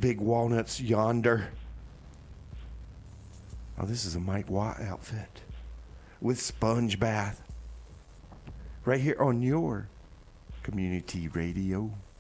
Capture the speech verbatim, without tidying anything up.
big walnuts yonder. Oh, this is a Mike Watt outfit with sponge bath. Right here on your community radio.